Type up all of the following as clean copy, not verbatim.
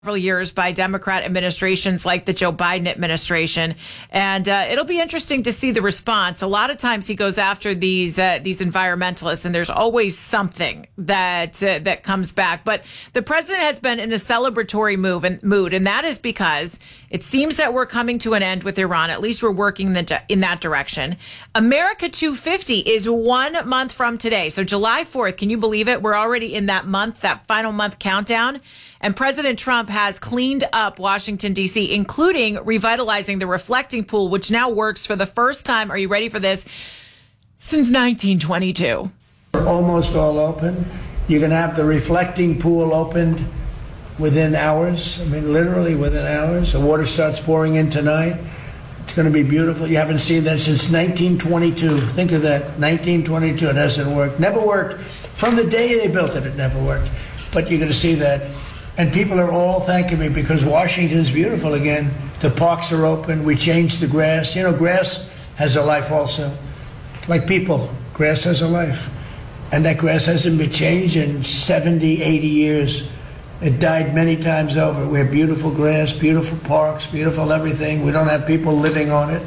several years by Democrat administrations like the Joe Biden administration. And it'll be interesting to see the response. A lot of times he goes after these environmentalists, and there's always something that comes back. But the president has been in a celebratory mood, and that is because it seems that we're coming to an end with Iran. At least we're working in that direction. America 250 is 1 month from today. So July 4th, can you believe it? We're already in that month, that final month countdown. And President Trump has cleaned up Washington, D.C., including revitalizing the reflecting pool, which now works for the first time. Are you ready for this? Since 1922. We're almost all open. You're going to have the reflecting pool opened within hours. I mean, literally within hours. The water starts pouring in tonight. It's going to be beautiful. You haven't seen that since 1922. Think of that. 1922. It hasn't worked. Never worked. From the day they built it, it never worked. But you're going to see that. And people are all thanking me because Washington's beautiful again. The parks are open. We changed the grass. You know, grass has a life also. Like people, grass has a life. And that grass hasn't been changed in 70, 80 years. It died many times over. We have beautiful grass, beautiful parks, beautiful everything. We don't have people living on it.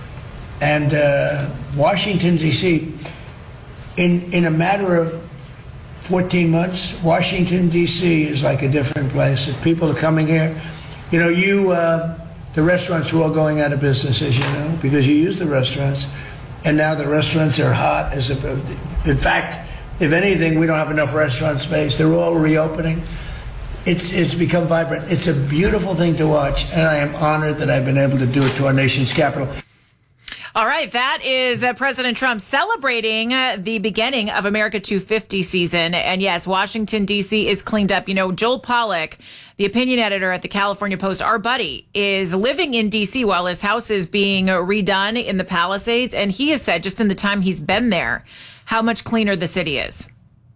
And Washington, D.C., in a matter of 14 months, Washington, D.C. is like a different place. If people are coming here, you know, the restaurants were all going out of business, as you know, because you use the restaurants. And now the restaurants are hot. In fact, if anything, we don't have enough restaurant space. They're all reopening. It's become vibrant. It's a beautiful thing to watch, and I am honored that I've been able to do it to our nation's capital. All right, that is President Trump celebrating the beginning of America 250 season. And yes, Washington, D.C. is cleaned up. You know, Joel Pollack, the opinion editor at the California Post, our buddy, is living in D.C. while his house is being redone in the Palisades. And he has said, just in the time he's been there, how much cleaner the city is.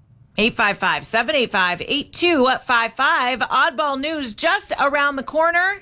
855-785-8255. Oddball news just around the corner.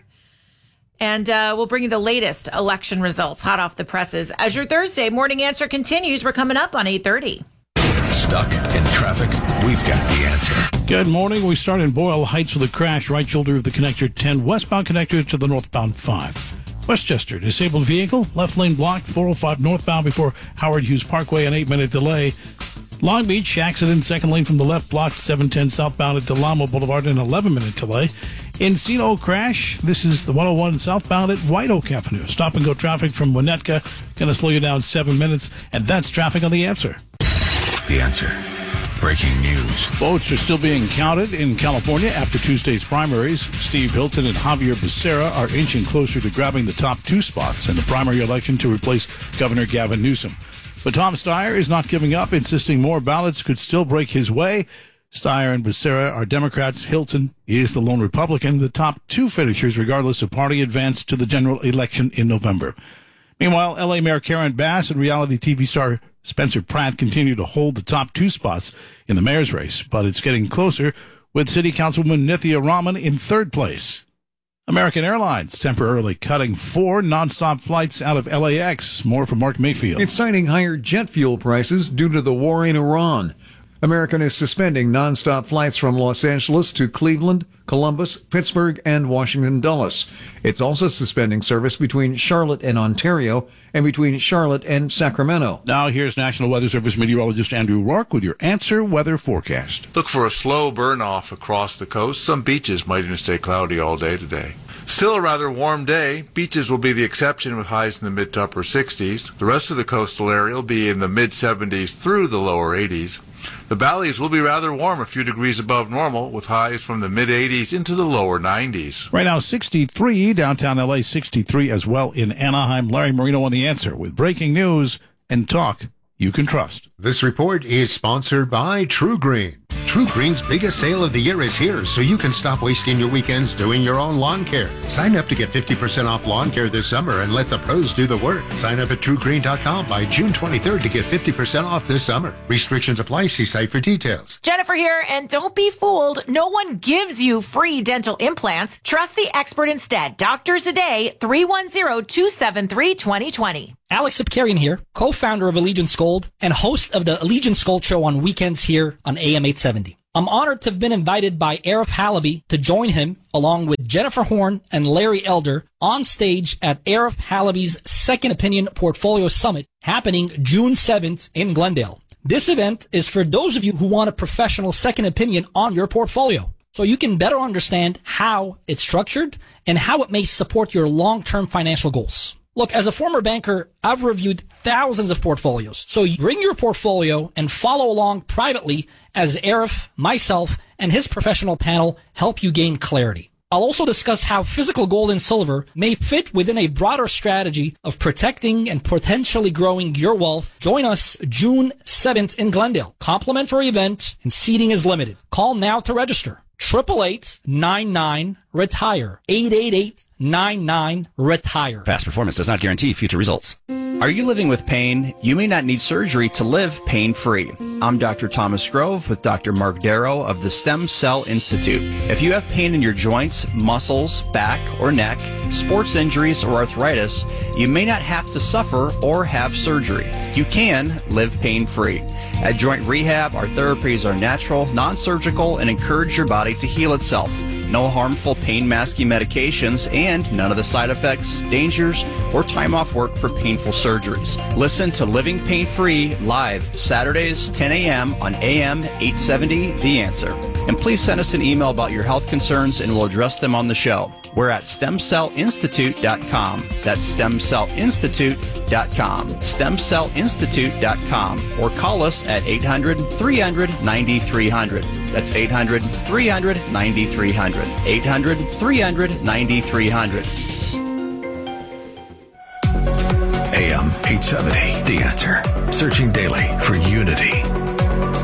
And we'll bring you the latest election results hot off the presses. As your Thursday morning answer continues, we're coming up on 8:30. Stuck in traffic? We've got the answer. Good morning. We start in Boyle Heights with a crash right shoulder of the connector 10, westbound connector to the northbound 5. Westchester, disabled vehicle, left lane blocked, 405 northbound before Howard Hughes Parkway, an 8-minute delay. Long Beach, accident, second lane from the left, blocked, 710 southbound at Delamo Boulevard, an 11-minute delay. Encino crash, this is the 101 southbound at White Oak Avenue. Stop and go traffic from Winnetka, going to slow you down 7 minutes, and that's traffic on The Answer. The Answer. Breaking news. Votes are still being counted in California after Tuesday's primaries. Steve Hilton and Javier Becerra are inching closer to grabbing the top 2 spots in the primary election to replace Governor Gavin Newsom. But Tom Steyer is not giving up, insisting more ballots could still break his way. Steyer and Becerra are Democrats. Hilton is the lone Republican. The top 2 finishers, regardless of party, advance to the general election in November. Meanwhile, L.A. Mayor Karen Bass and reality TV star Spencer Pratt continue to hold the top 2 spots in the mayor's race, but it's getting closer with City Councilwoman Nithya Raman in 3rd place. American Airlines temporarily cutting 4 nonstop flights out of LAX. More from Mark Mayfield. It's citing higher jet fuel prices due to the war in Iran. American is suspending nonstop flights from Los Angeles to Cleveland, Columbus, Pittsburgh, and Washington Dulles. It's also suspending service between Charlotte and Ontario and between Charlotte and Sacramento. Now here's National Weather Service meteorologist Andrew Rourke with your Answer Weather forecast. Look for a slow burn-off across the coast. Some beaches might even stay cloudy all day today. Still a rather warm day. Beaches will be the exception with highs in the mid to upper 60s. The rest of the coastal area will be in the mid 70s through the lower 80s. The valleys will be rather warm, a few degrees above normal, with highs from the mid 80s into the lower 90s. Right now, 63, downtown LA, 63 as well in Anaheim. Larry Marino on The Answer with breaking news and talk you can trust. This report is sponsored by True Green. True Green's biggest sale of the year is here, so you can stop wasting your weekends doing your own lawn care. Sign up to get 50% off lawn care this summer and let the pros do the work. Sign up at TrueGreen.com by June 23rd to get 50% off this summer. Restrictions apply. See site for details. Jennifer here, and don't be fooled. No one gives you free dental implants. Trust the expert instead. Doctors Today, 310-273-2020. Alex Sipkarian here, co-founder of Allegiance Gold and host of the Allegiance Gold Show on weekends here on AM 870. I'm honored to have been invited by Arif Halaby to join him, along with Jennifer Horn and Larry Elder, on stage at Arif Halaby's Second Opinion Portfolio Summit, happening June 7th in Glendale. This event is for those of you who want a professional second opinion on your portfolio, so you can better understand how it's structured and how it may support your long-term financial goals. Look, as a former banker, I've reviewed thousands of portfolios. So you bring your portfolio and follow along privately as Arif, myself, and his professional panel help you gain clarity. I'll also discuss how physical gold and silver may fit within a broader strategy of protecting and potentially growing your wealth. Join us June 7th in Glendale. Complimentary event and seating is limited. Call now to register. 888-99-RETIRE. 888-99-RETIRE. Past performance does not guarantee future results. Are you living with pain? You may not need surgery to live pain-free. I'm Dr. Thomas Grove with Dr. Mark Darrow of the Stem Cell Institute. If you have pain in your joints, muscles, back, or neck, sports injuries, or arthritis, you may not have to suffer or have surgery. You can live pain-free. At Joint Rehab, our therapies are natural, non-surgical, and encourage your body to heal itself. No harmful pain-masking medications, and none of the side effects, dangers, or time off work for painful surgeries. Listen to Living Pain-Free live Saturdays, 10 a.m. on AM 870 The Answer. And please send us an email about your health concerns and we'll address them on the show. We're at stemcellinstitute.com. That's stemcellinstitute.com. Stemcellinstitute.com. Or call us at 800-300-9300. That's 800-300-9300. 800-300-9300. AM 870, The Answer. Searching daily for unity.